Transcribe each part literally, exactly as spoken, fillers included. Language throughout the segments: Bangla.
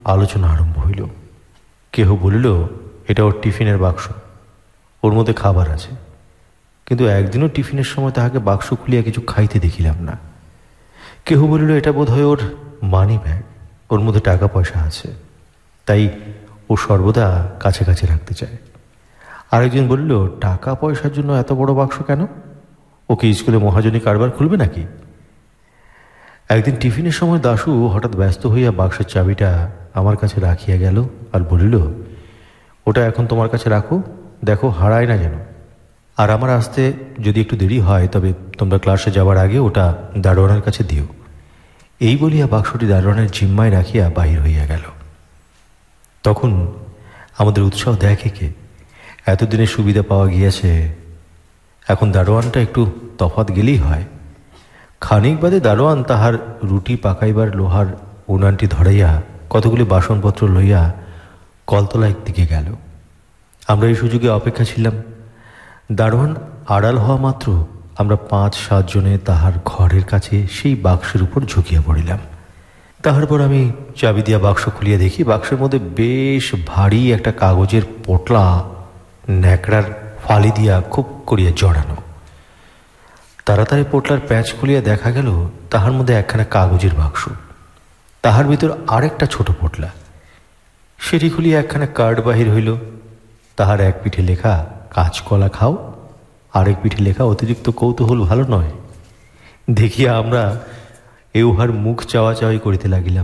আলোচনা আরম্ভ হইল। কেহ বলিল এটা ওর টিফিনের বাক্স, ওর মধ্যে খাবার আছে। কিন্তু একদিনও টিফিনের সময় তাহাকে বাক্স খুলিয়া কিছু খাইতে দেখিলাম না। কেহ বলিল এটা বোধ হয় ওর মানি ব্যাগ, ওর মধ্যে টাকা পয়সা আছে, তাই ও সর্বদা কাছে কাছে রাখতে চায়। আরেকজন বলিল টাকা পয়সার জন্য এত বড় বাক্স কেন? ও কি স্কুলে মহাজনী কারবার খুলবে নাকি? একদিন টিফিনের সময় দাশু হঠাৎ ব্যস্ত হইয়া বাক্সের চাবিটা আমার কাছে রাখিয়া গেল আর বলিল ওটা এখন তোমার কাছে রাখো, দেখো হারায় না যেন। আর আমার আসতে যদি একটু দেরি হয় তবে তোমরা ক্লাসে যাওয়ার আগে ওটা দারোয়ানের কাছে দিও। এই বলিয়া বাক্সটি দারোয়ানের জিম্মায় রাখিয়া বাহির হইয়া গেল। তখন আমাদের উৎসাহ দেখে কে, এতদিনের সুবিধা পাওয়া গিয়াছে, এখন দারোয়ানটা একটু তফাৎ গেলেই হয়। খানিক বাদে দারোয়ান তাহার রুটি পাকাইবার লোহার উনানটি ধরাইয়া কতগুলি বাসনপত্র লইয়া কলতলার দিকে গেল। আমরা এই সুযোগে অপেক্ষা ছিলাম। দারোয়ান আড়াল হওয়া মাত্র আমরা পাঁচ সাতজনে তাহার ঘরের কাছে সেই বাক্সের উপর ঝুঁকিয়া পড়িলাম। তাহার পর আমি চাবি দিয়া বাক্স খুলিয়া দেখি বাক্সের মধ্যে বেশ ভারী একটা কাগজের পোটলা ন্যাকড়ার ফালি দিয়া খুব করিয়া জড়ানো। তাড়াতাড়ি পোটলার প্যাঁচ খুলিয়া দেখা গেল তাহার মধ্যে একখানা কাগজের বাক্স, তাহার ভিতর আরেকটা ছোট পোটলা। সেটি খুলিয়া একখানা কার্ড বাহির হইল। তাহার এক পিঠে লেখা কাঁচকলা খাও, আরেক পিঠে লেখা অতিরিক্ত কৌতূহল ভালো নয়। দেখিয়া আমরা এ উহার মুখ চাওয়া চাওয়াই করিতে লাগিলাম।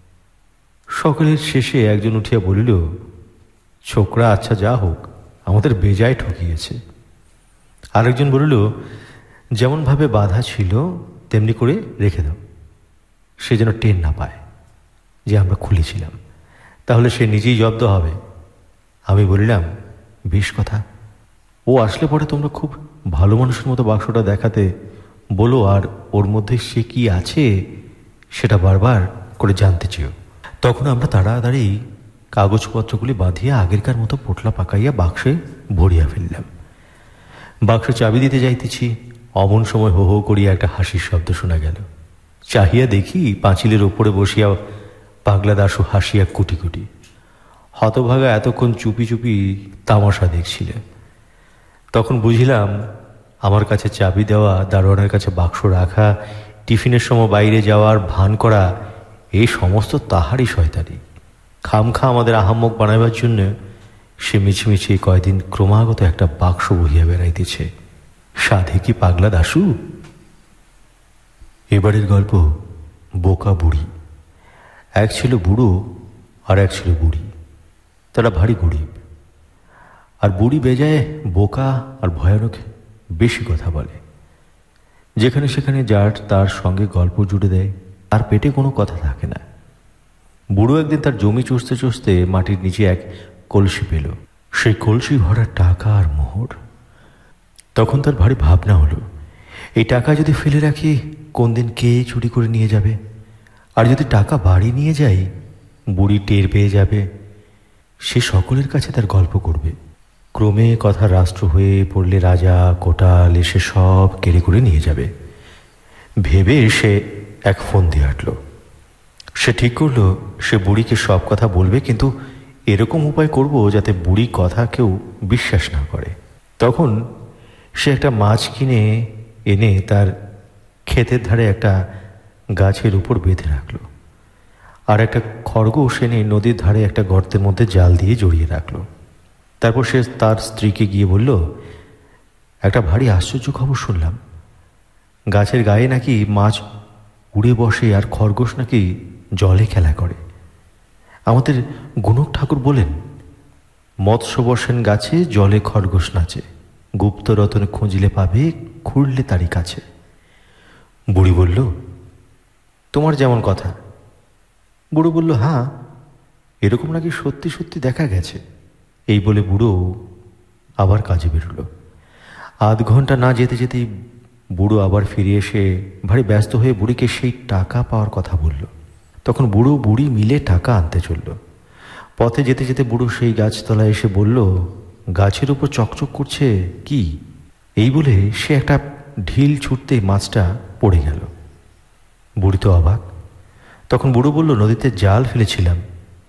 সকলের শেষে একজন উঠিয়া বলিল ছোকরা আচ্ছা যা হোক, আমাদের বেজায় ঠকিয়েছে। আরেকজন বলিল যেমনভাবে বাধা ছিল তেমনি করে রেখে দাও, সে যেন টের না পায় যে আমরা খুলেছিলাম, তাহলে সে নিজেই জব্দ হবে। আমি বলিলাম বেশ কথা, ও আসলে পরে তোমরা খুব ভালো মানুষের মতো বাক্সটা দেখাতে বলো আর ওর মধ্যে সে কি আছে সেটা বারবার করে জানতে চেও। তখন আমরা তাড়াতাড়ি কাগজপত্রগুলি বাঁধিয়া আগেরকার মতো পোটলা পাকাইয়া বাক্সে ভরিয়া ফেললাম। বাক্সে চাবি দিতে যাইতেছি, অমন সময় হো হো করিয়া একটা হাসির শব্দ শোনা গেল। চাহিয়া দেখি পাঁচিলের ওপরে বসিয়া পাগলা দাশু হাসিয়া কুটি কুটি। হতভাগা এতক্ষণ চুপি চুপি তামাশা দেখছিলে। তখন বুঝিলাম আমার কাছে চাবি দেওয়া, দারোয়ানের কাছে বাক্স রাখা, টিফিনের সময় বাইরে যাওয়ার ভান করা, এই সমস্ত তাহারই শয়তানি। খামখা আমাদের আহাম্মক বানাইবার জন্য সে মিছিমিছি কয়দিন ক্রমাগত একটা বাক্স বহিয়া বেড়াইতেছে। সাধে কি পাগলা দাশু? এবারের গল্প বোকা বুড়ি। এক ছিল বুড়ো আর এক ছিল বুড়ি। তারা ভারী গরিব, আর বুড়ি বেজায় বোকা আর ভয়ানক বেশি কথা বলে। যেখানে সেখানে যার তার সঙ্গে গল্প জুড়ে দেয়, তার পেটে কোনো কথা থাকে না। বুড়ো একদিন তার জমি চষতে চষতে মাটির নিচে এক কলসি পেল। সেই কলসি ভরা টাকা আর মোহর। তখন তার ভারী ভাবনা হলো, এই টাকা যদি ফেলে রাখি কোন দিন কে চুরি করে নিয়ে যাবে, আর যদি টাকা বাড়ি নিয়ে যাই বুড়ি টের পেয়ে যাবে, সে সকলের কাছে তার গল্প করবে। ক্রমে কথা রাষ্ট্র হয়ে পড়লে রাজা কোটাল এসে সব কেড়ে করে নিয়ে যাবে ভেবে সে এক ফোন দিয়ে হাঁটল। সে ঠিক করলো সে বুড়িকে সব কথা বলবে, কিন্তু এরকম উপায় করব যাতে বুড়ি কথা কেউ বিশ্বাস না করে। তখন সে একটা মাছ কিনে এনে তার ক্ষেতের ধারে একটা গাছের উপর বেঁধে রাখলো, আর একটা খরগোশ এনে নদীর ধারে একটা গর্তের মধ্যে জাল দিয়ে জড়িয়ে রাখলো। তারপর সে তার স্ত্রীকে গিয়ে বলল, একটা ভারী আশ্চর্য খবর শুনলাম, গাছের গায়ে নাকি মাছ উড়ে বসে আর খরগোশ নাকি জলে খেলা করে। আমাদের গুণক ঠাকুর বলেন, মৎস্য বসেন গাছে জলে খরগোশ নাচে, গুপ্ত রতন খুঁজলে পাবে খুঁড়লে তারই কাছে। বুড়ি বলল, তোমার যেমন কথা। বুড়ো বলল, হ্যাঁ এরকম নাকি সত্যি সত্যি দেখা গেছে। এই বলে বুড়ো আবার কাজে বেরোল। আধ ঘন্টা না যেতে যেতেই বুড়ো আবার ফিরে এসে ভারী ব্যস্ত হয়ে বুড়িকে সেই টাকা পাওয়ার কথা বলল। তখন বুড়ো বুড়ি মিলে টাকা আনতে চলল। পথে যেতে যেতে বুড়ো সেই গাছতলায় এসে বলল, গাছের উপর চকচক করছে কি? এই বলে সে একটা ঢিল ছুটতে মাছটা পড়ে গেল। বুড়ি তো অবাক। তখন বুড়ো বলল, নদীতে জাল ফেলেছিলাম,